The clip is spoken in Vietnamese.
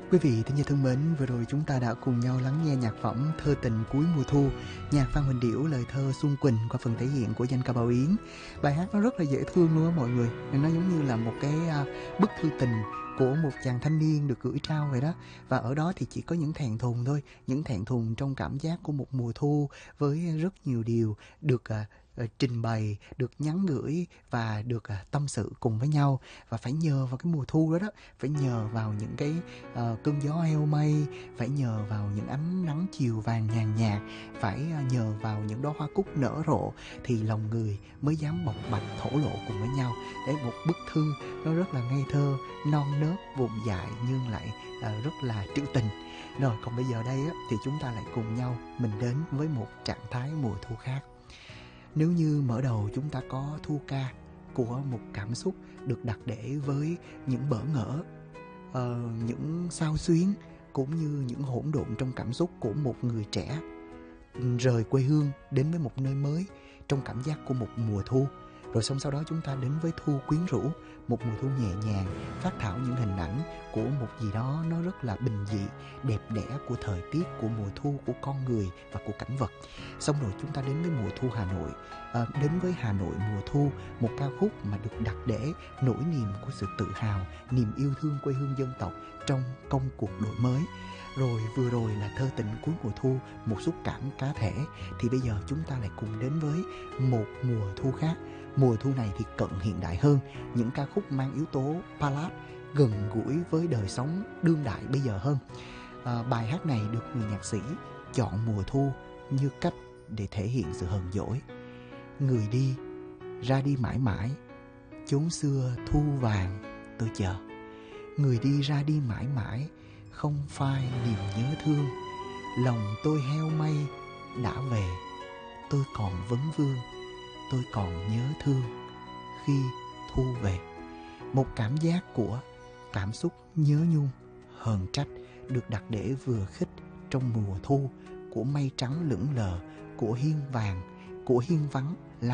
Quý vị thính giả thân mến, vừa rồi chúng ta đã cùng nhau lắng nghe nhạc phẩm Thơ tình cuối mùa thu, nhạc Phan Huỳnh Điểu, lời thơ Xuân Quỳnh qua phần thể hiện của danh ca Bảo Yến. Bài hát nó rất là dễ thương luôn á mọi người, nó giống như là một cái bức thư tình của một chàng thanh niên được gửi trao vậy đó. Và ở đó thì chỉ có những thẹn thùng thôi, những thẹn thùng trong cảm giác của một mùa thu với rất nhiều điều được trình bày, được nhắn gửi và được tâm sự cùng với nhau. Và phải nhờ vào cái mùa thu đó đó, phải nhờ vào những cái cơn gió heo mây, phải nhờ vào những ánh nắng chiều vàng nhàn nhạt, phải nhờ vào những đóa hoa cúc nở rộ thì lòng người mới dám bộc bạch thổ lộ cùng với nhau. Đấy, một bức thư nó rất là ngây thơ, non nớt, vụng dại nhưng lại rất là trữ tình. Rồi còn bây giờ đây á, thì chúng ta lại cùng nhau mình đến với một trạng thái mùa thu khác. Nếu như mở đầu chúng ta có thu ca của một cảm xúc được đặt để với những bỡ ngỡ, những xao xuyến cũng như những hỗn độn trong cảm xúc của một người trẻ rời quê hương đến với một nơi mới trong cảm giác của một mùa thu. Rồi xong sau đó chúng ta đến với thu quyến rũ, một mùa thu nhẹ nhàng, phát thảo những hình ảnh của một gì đó nó rất là bình dị, đẹp đẽ của thời tiết, của mùa thu, của con người và của cảnh vật. Xong rồi chúng ta đến với mùa thu Hà Nội, đến với Hà Nội mùa thu, một ca khúc mà được đặt để nỗi niềm của sự tự hào, niềm yêu thương quê hương dân tộc trong công cuộc đổi mới. Rồi vừa rồi là thơ tình cuối mùa thu, một xúc cảm cá thể. Thì bây giờ chúng ta lại cùng đến với một mùa thu khác. Mùa thu này thì cận hiện đại hơn, những ca khúc mang yếu tố ballad, gần gũi với đời sống đương đại bây giờ hơn. Bài hát này được người nhạc sĩ chọn mùa thu như cách để thể hiện sự hờn dỗi. Người đi, ra đi mãi mãi, chốn xưa thu vàng tôi chờ. Người đi ra đi mãi mãi, không phai niềm nhớ thương. Lòng tôi heo mây đã về, tôi còn vấn vương, tôi còn nhớ thương khi thu về. Một cảm giác của cảm xúc nhớ nhung, hờn trách được đặt để vừa khích trong mùa thu của mây trắng lững lờ, của hiên vàng, của hiên vắng